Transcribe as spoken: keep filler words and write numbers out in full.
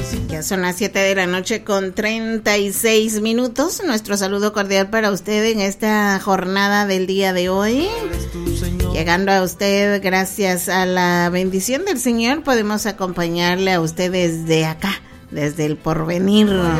Ya son las siete de la noche con treinta y seis minutos. Nuestro saludo cordial para usted en esta jornada del día de hoy. Llegando a usted gracias a la bendición del Señor, podemos acompañarle a usted desde acá, desde el porvenir.